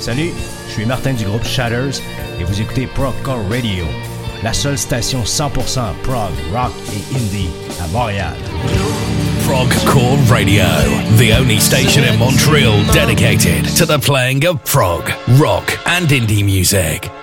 Salut, je suis Martin du groupe Shatters et vous écoutez Progcore Radio, la seule station 100% prog, rock et indie à Montréal. Progcore Radio, the only station in Montreal dedicated to the playing of prog, rock and indie music.